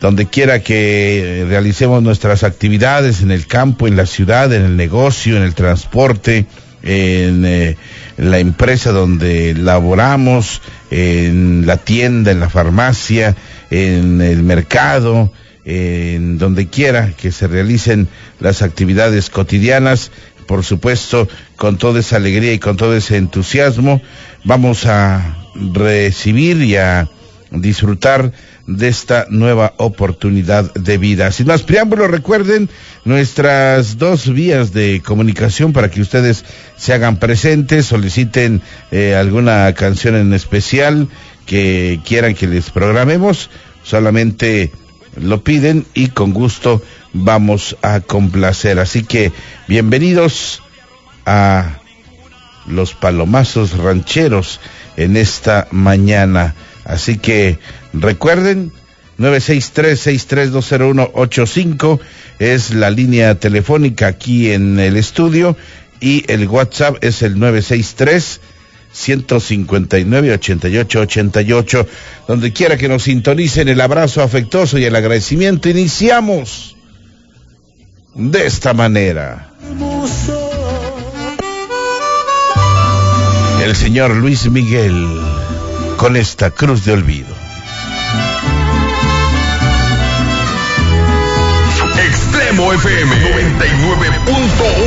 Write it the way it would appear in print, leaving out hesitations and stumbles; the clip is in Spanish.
donde quiera que realicemos nuestras actividades, en el campo, en la ciudad, en el negocio, en el transporte, en la empresa donde laboramos, en la tienda, en la farmacia, en el mercado, en donde quiera que se realicen las actividades cotidianas, por supuesto, con toda esa alegría y con todo ese entusiasmo, vamos a recibir y a disfrutar de esta nueva oportunidad de vida. Sin más preámbulos, recuerden nuestras 2 vías de comunicación para que ustedes se hagan presentes, soliciten alguna canción en especial que quieran que les programemos, solamente lo piden y con gusto vamos a complacer. Así que bienvenidos a los palomazos rancheros en esta mañana. Así que recuerden, 963-6320185 es la línea telefónica aquí en el estudio y el WhatsApp es el 963-159-8888. Donde quiera que nos sintonicen, el abrazo afectuoso y el agradecimiento. Iniciamos de esta manera. El señor Luis Miguel con esta cruz de olvido. Extremo FM 99.1